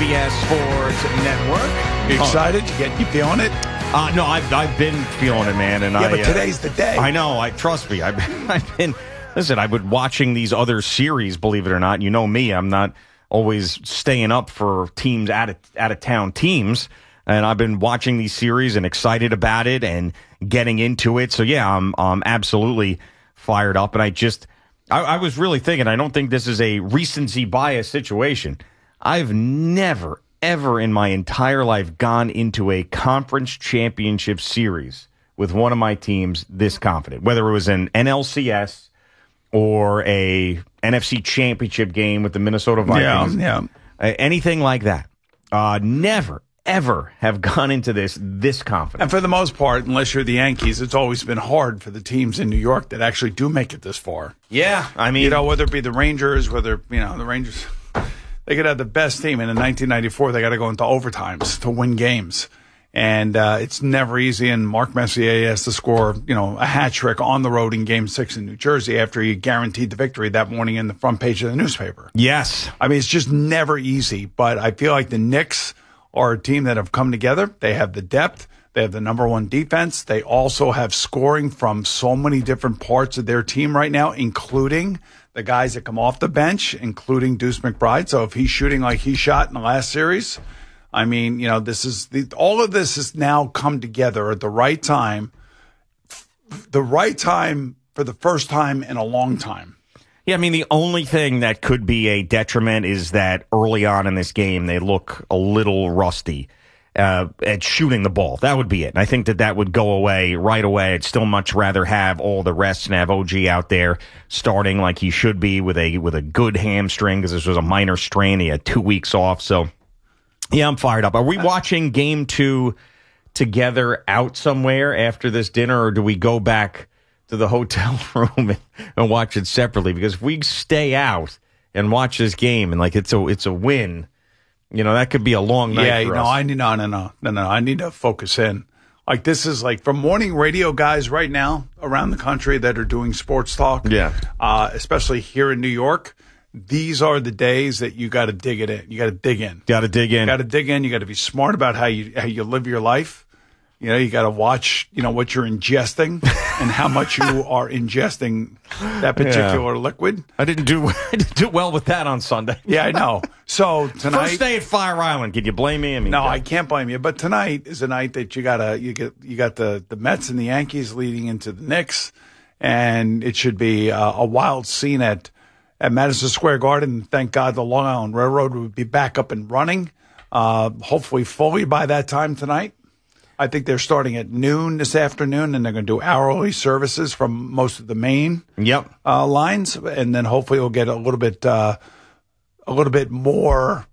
CBS Sports Network. You excited? You feeling it? No, I've been feeling it, man. And but today's the day. I know. Trust me. I've been. Listen, I've been watching these other series. Believe it or not, you know me. I'm not always staying up for teams out of town teams, and I've been watching these series and excited about it and getting into it. So yeah, I'm absolutely fired up. And I was really thinking. I don't think this is a recency bias situation. I've never, ever in my entire life gone into a conference championship series with one of my teams this confident, whether it was an NLCS or a NFC championship game with the Minnesota Vikings. Yeah. Anything like that. Never, ever have gone into this confident. And for the most part, unless you're the Yankees, it's always been hard for the teams in New York that actually do make it this far. Yeah, I mean, whether it be the Rangers, the Rangers, they could have the best team, and in 1994 they got to go into overtimes to win games. And it's never easy. And Mark Messier has to score, a hat trick on the road in Game 6 in New Jersey after he guaranteed the victory that morning in the front page of the newspaper. Yes. I mean, it's just never easy. But I feel like the Knicks are a team that have come together. They have the depth. They have the number one defense. They also have scoring from so many different parts of their team right now, including the guys that come off the bench, including Deuce McBride. So if he's shooting like he shot in the last series, I mean, all of this has now come together at the right time for the first time in a long time. Yeah, I mean, the only thing that could be a detriment is that early on in this game, they look a little rusty at shooting the ball. That would be it. And I think that would go away right away. I'd still much rather have all the rest and have OG out there starting like he should be with a good hamstring, because this was a minor strain. He had 2 weeks off. So, yeah, I'm fired up. Are we watching Game 2 together out somewhere after this dinner, or do we go back to the hotel room and watch it separately? Because if we stay out and watch this game and it's a win, that could be a long night for us. No. I need to focus in. Like, this is for morning radio guys right now around the country that are doing sports talk. Yeah. Especially here in New York. These are the days that you got to dig it in. You got to dig in. Got to dig in. You got to be smart about how you live your life. You got to watch, what you're ingesting and how much you are ingesting that particular liquid. I didn't do well with that on Sunday. Yeah, I know. So tonight, first day at Fire Island. Can you blame me? I can't blame you. But tonight is a night that you got the Mets and the Yankees leading into the Knicks, and it should be a wild scene at Madison Square Garden. Thank God the Long Island Railroad would be back up and running, hopefully fully by that time tonight. I think they're starting at noon this afternoon, and they're going to do hourly services from most of the main lines, and then hopefully we'll get a little bit more,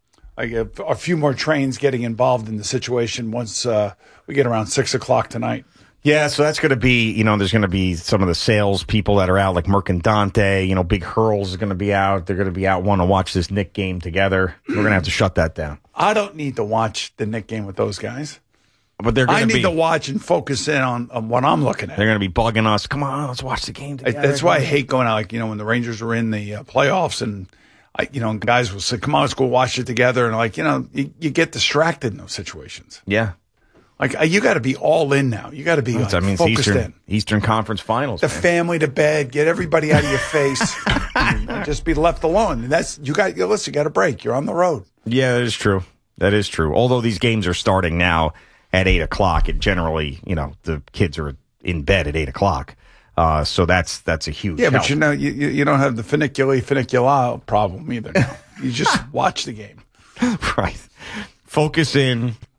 a few more trains getting involved in the situation once we get around 6 o'clock tonight. Yeah, so that's going to be, there's going to be some of the sales people that are out, like Mercandante, Big Hurls is going to be out. They're going to be out wanting to watch this Knick game together. We're going to have to shut that down. I don't need to watch the Knick game with those guys. But I need to watch and focus in on what I'm looking at. They're going to be bugging us. Come on, let's watch the game together. That's why I hate going out. When the Rangers were in the playoffs, and guys will say, "Come on, let's go watch it together." And you get distracted in those situations. Yeah, you got to be all in now. You got to be focused in. Eastern Conference Finals. The family to bed. Get everybody out of your face. And just be left alone. And listen, you got a break. You're on the road. Yeah, that is true. That is true. Although these games are starting now at 8 o'clock, and generally, the kids are in bed at 8 o'clock. So that's a huge help. But you don't have the funicula problem either. Now. You just watch the game. Right. Focus in,